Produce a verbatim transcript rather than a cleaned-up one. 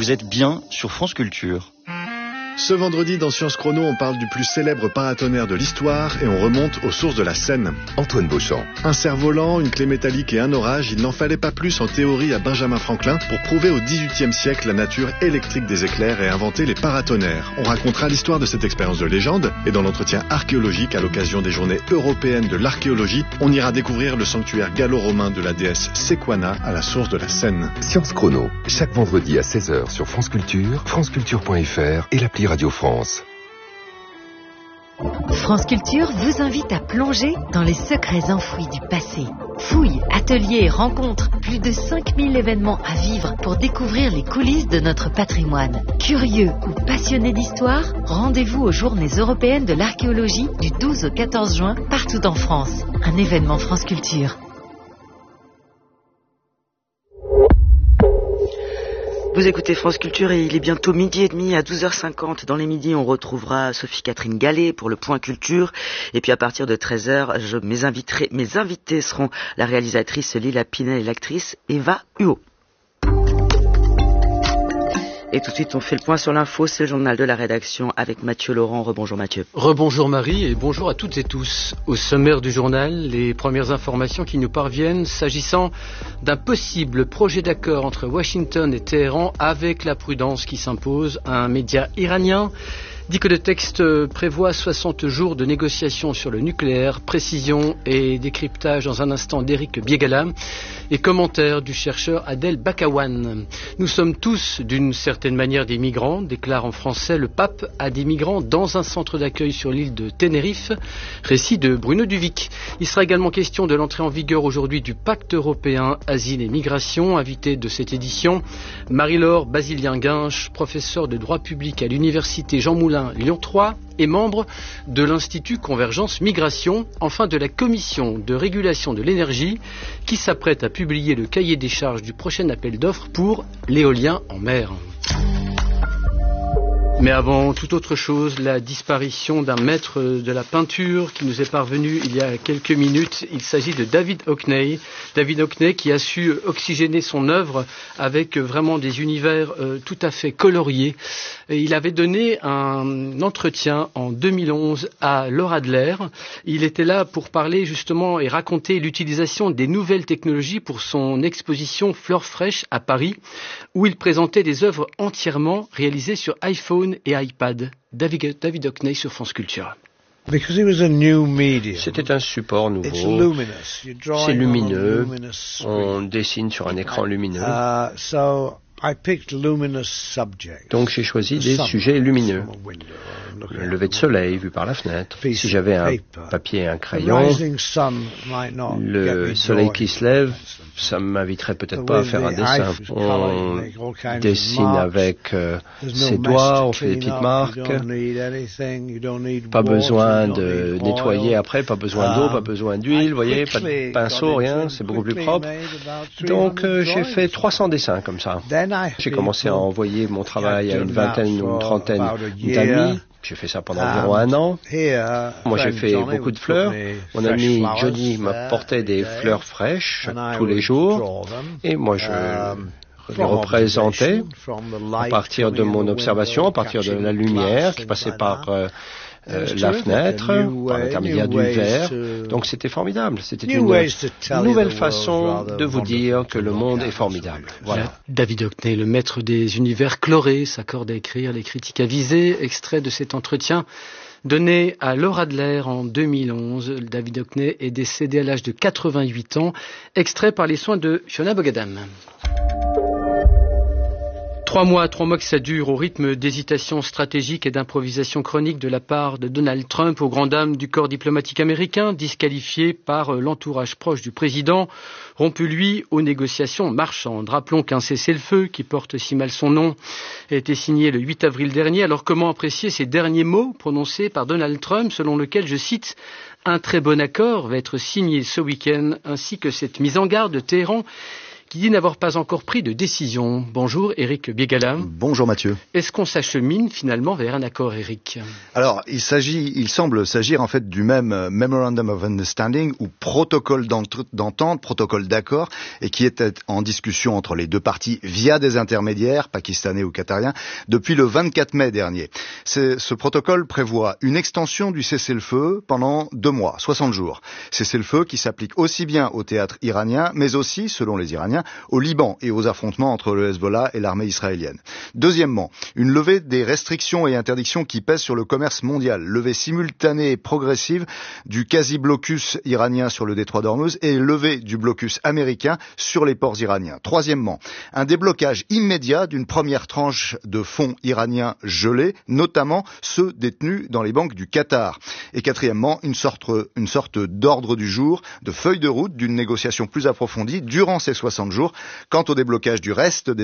vous êtes bien sur France Culture. Ce vendredi, dans Science Chrono, on parle du plus célèbre paratonnerre de l'histoire et on remonte aux sources de la Seine. Antoine Beauchamp. Un cerf-volant, une clé métallique et un orage, il n'en fallait pas plus en théorie à Benjamin Franklin pour prouver au dix-huitième siècle la nature électrique des éclairs et inventer les paratonnerres. On racontera l'histoire de cette expérience de légende et dans l'entretien archéologique à l'occasion des journées européennes de l'archéologie, on ira découvrir le sanctuaire gallo-romain de la déesse Sequana à la source de la Seine. Science Chrono, chaque vendredi à seize heures sur France Culture, franceculture point f r et l'appli Radio France. France Culture vous invite à plonger dans les secrets enfouis du passé. Fouilles, ateliers, rencontres, plus de cinq mille événements à vivre pour découvrir les coulisses de notre patrimoine. Curieux ou passionnés d'histoire, rendez-vous aux Journées européennes de l'archéologie du douze au quatorze juin partout en France. Un événement France Culture. Vous écoutez France Culture et il est bientôt midi et demi. À douze heures cinquante dans les midis, on retrouvera Sophie-Catherine Gallet pour le Point Culture. Et puis à partir de treize heures, je, mes, inviterai, mes invités seront la réalisatrice Lila Pinel et l'actrice Eva Huot. Et tout de suite, on fait le point sur l'info. C'est le journal de la rédaction avec Mathieu Laurent. Rebonjour Mathieu. Rebonjour Marie et bonjour à toutes et tous. Au sommaire du journal, les premières informations qui nous parviennent s'agissant d'un possible projet d'accord entre Washington et Téhéran avec la prudence qui s'impose à un média iranien. Dit que le texte prévoit soixante jours de négociations sur le nucléaire, précision et décryptage dans un instant d'Éric Biegala et commentaire du chercheur Adel Bakawan. Nous sommes tous d'une certaine manière des migrants, déclare en français le pape à des migrants dans un centre d'accueil sur l'île de Tenerife, récit de Bruno Duvic. Il sera également question de l'entrée en vigueur aujourd'hui du pacte européen Asile et Migration, invité de cette édition, Marie-Laure Basilien-Guinche, professeure de droit public à l'université Jean Moulin Lyon trois et membre de l'Institut Convergence Migration, enfin de la Commission de régulation de l'énergie qui s'apprête à publier le cahier des charges du prochain appel d'offres pour l'éolien en mer. Mais avant toute autre chose, la disparition d'un maître de la peinture qui nous est parvenu il y a quelques minutes. Il s'agit de David Hockney. David Hockney qui a su oxygéner son œuvre avec vraiment des univers euh, tout à fait coloriés. Et il avait donné un entretien en deux mille onze à Laura Adler. Il était là pour parler justement et raconter l'utilisation des nouvelles technologies pour son exposition Fleurs fraîches à Paris, où il présentait des œuvres entièrement réalisées sur iPhone et iPad. David, David Hockney sur France Culture. C'était un support nouveau. C'est lumineux. On dessine sur un écran lumineux. Donc j'ai choisi des sujets lumineux. Le lever de soleil vu par la fenêtre. Si j'avais un papier et un crayon, le soleil qui se lève, ça ne m'inviterait peut-être pas à faire un dessin. On dessine avec euh, ses doigts, on fait des petites marques. Pas besoin de nettoyer après, pas besoin d'eau, pas besoin d'huile, vous voyez, pas de pinceau, rien, c'est beaucoup plus propre. Donc euh, j'ai fait trois cents dessins comme ça. J'ai commencé à envoyer mon travail à une vingtaine ou une trentaine d'amis. J'ai fait ça pendant environ un an. Moi, j'ai fait beaucoup de fleurs. Mon ami Johnny m'apportait des fleurs fraîches tous les jours. Et moi, je les représentais à partir de mon observation, à partir de la lumière qui passait par euh, euh, la fenêtre, par l'intermédiaire du verre. Donc c'était formidable. C'était une nouvelle façon de vous dire que le monde est formidable. Voilà. David Hockney, le maître des univers colorés, s'accorde à écrire les critiques avisées. Extrait de cet entretien donné à Laura Adler en deux mille onze. David Hockney est décédé à l'âge de quatre-vingt-huit ans. Extrait par les soins de Fiona Bogadam. Trois mois, trois mois que ça dure, au rythme d'hésitation stratégique et d'improvisation chronique de la part de Donald Trump, aux grandes dames du corps diplomatique américain, disqualifié par l'entourage proche du président, rompu lui aux négociations marchandes. Rappelons qu'un cessez-le-feu, qui porte si mal son nom, a été signé le huit avril dernier. Alors comment apprécier ces derniers mots prononcés par Donald Trump, selon lequel, je cite, « un très bon accord va être signé ce week-end », ainsi que cette mise en garde de Téhéran, qui dit n'avoir pas encore pris de décision. Bonjour Éric Biegala. Bonjour Mathieu. Est-ce qu'on s'achemine finalement vers un accord, Éric ? Alors, il s'agit, il semble s'agir en fait du même Memorandum of Understanding ou protocole d'entente, protocole d'accord, et qui était en discussion entre les deux parties via des intermédiaires, pakistanais ou qatariens, depuis le vingt-quatre mai dernier. C'est, ce protocole prévoit une extension du cessez-le-feu pendant deux mois, soixante jours. Cessez-le-feu qui s'applique aussi bien au théâtre iranien, mais aussi, selon les Iraniens, au Liban et aux affrontements entre le Hezbollah et l'armée israélienne. Deuxièmement, une levée des restrictions et interdictions qui pèsent sur le commerce mondial, levée simultanée et progressive du quasi-blocus iranien sur le détroit d'Ormuz et levée du blocus américain sur les ports iraniens. Troisièmement, un déblocage immédiat d'une première tranche de fonds iraniens gelés, notamment ceux détenus dans les banques du Qatar. Et quatrièmement, une sorte, une sorte d'ordre du jour, de feuille de route d'une négociation plus approfondie durant ces soixante jours quant au déblocage du reste des